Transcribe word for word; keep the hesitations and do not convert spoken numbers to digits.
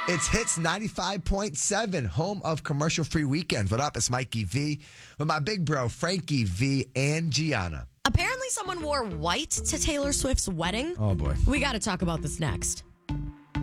It's Hits ninety-five point seven, home of commercial-free weekends. What up? It's Mikey V with my big bro, Frankie V and Gianna. Apparently someone wore white to Taylor Swift's wedding. Oh, boy. We got to talk about this next.